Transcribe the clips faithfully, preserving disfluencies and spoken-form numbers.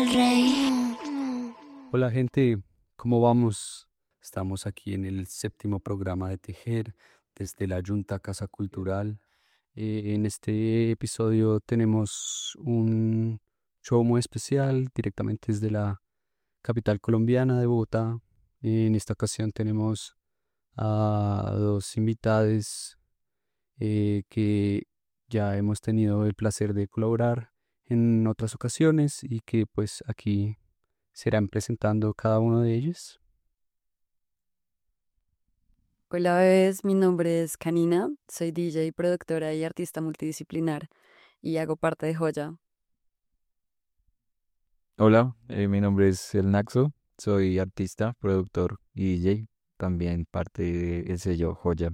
el rey. Hola gente, ¿cómo vamos? Estamos aquí en el séptimo programa de Tejer desde la Junta Casa Cultural. Eh, en este episodio tenemos un show muy especial directamente desde la capital colombiana de Bogotá. En esta ocasión tenemos a dos invitados eh, que ya hemos tenido el placer de colaborar en otras ocasiones y que pues aquí serán presentando cada uno de ellos. Hola bebés, mi nombre es Canina, soy D J, productora y artista multidisciplinar y hago parte de Joya. Hola, eh, mi nombre es El Naxo, soy artista, productor y D J, también parte del sello Joya.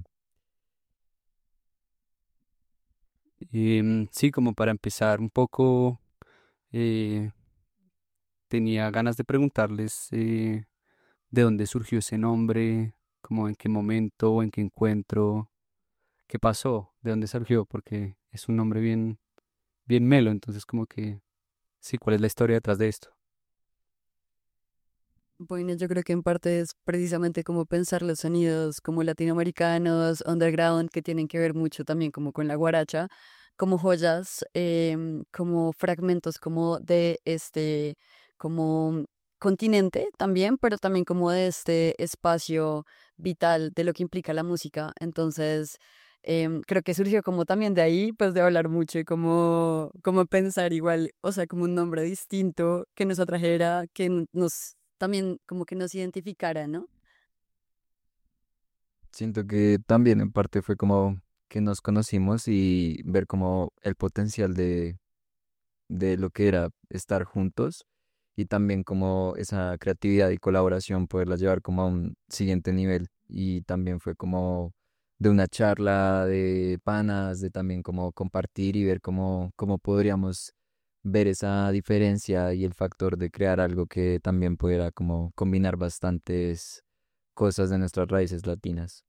Em, sí, como para empezar un poco, eh, tenía ganas de preguntarles eh, de dónde surgió ese nombre, como en qué momento o en qué encuentro, qué pasó, de dónde surgió, porque es un nombre bien, bien melo, entonces como que sí, ¿cuál es la historia detrás de esto? Bueno, yo creo que en parte es precisamente como pensar los sonidos como latinoamericanos, underground, que tienen que ver mucho también como con la guaracha, como joyas, em, como fragmentos como de este, como continente también, pero también como de este espacio vital de lo que implica la música. Entonces, em, creo que surgió como también de ahí, pues de hablar mucho y como, como pensar igual, o sea, como un nombre distinto que nos atrajera, que n- nos también como que nos identificara, ¿no? Siento que también en parte fue como que nos conocimos y ver como el potencial de, de lo que era estar juntos y también como esa creatividad y colaboración poderla llevar como a un siguiente nivel y también fue como de una charla de panas, de también como compartir y ver cómo, cómo podríamos ver esa diferencia y el factor de crear algo que también pudiera como combinar bastantes cosas de nuestras raíces latinas.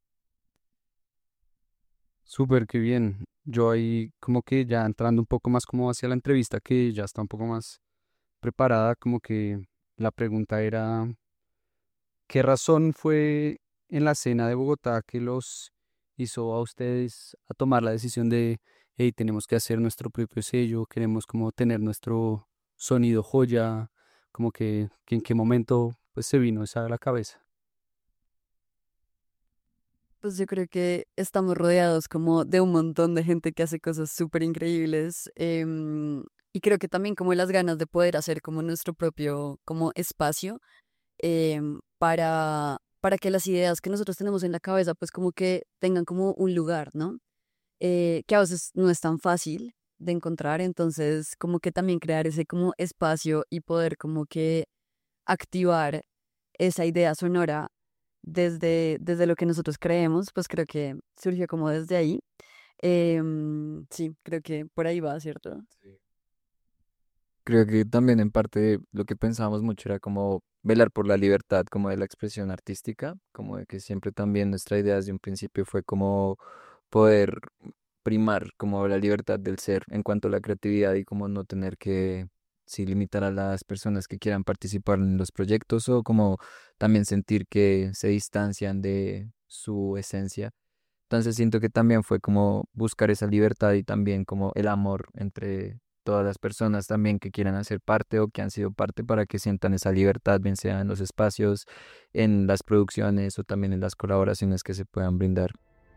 Súper, qué bien. Yo ahí como que ya entrando un poco más como hacia la entrevista, que ya está un poco más preparada, como que la pregunta era, ¿qué razón fue en la escena de Bogotá que los hizo a ustedes a tomar la decisión de, hey, tenemos que hacer nuestro propio sello, queremos como tener nuestro sonido joya, como que, que en qué momento pues se vino esa a la cabeza? Pues yo creo que estamos rodeados como de un montón de gente que hace cosas súper increíbles, em, y creo que también como las ganas de poder hacer como nuestro propio como espacio, em, para, para que las ideas que nosotros tenemos en la cabeza pues como que tengan como un lugar, ¿no? Eh, que a veces no es tan fácil de encontrar, entonces como que también crear ese como espacio y poder como que activar esa idea sonora desde, desde lo que nosotros creemos, pues creo que surgió como desde ahí. Em, sí, creo que por ahí va, ¿cierto? Creo que también en parte lo que pensábamos mucho era como velar por la libertad como de la expresión artística, como de que siempre también nuestra idea desde un principio fue como poder primar como la libertad del ser en cuanto a la creatividad y como no tener que sí, limitar a las personas que quieran participar en los proyectos o como también sentir que se distancian de su esencia. Entonces siento que también fue como buscar esa libertad y también como el amor entre todas las personas también que quieran hacer parte o que han sido parte para que sientan esa libertad, bien sea en los espacios, en las producciones o también en las colaboraciones que se puedan brindar.